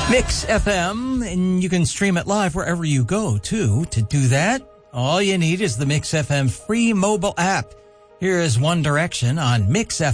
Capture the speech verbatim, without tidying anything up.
Mix F M, and you can stream it live wherever you go, too. To do that, all you need is the Mix F M free mobile app. Here is One Direction on Mix F M.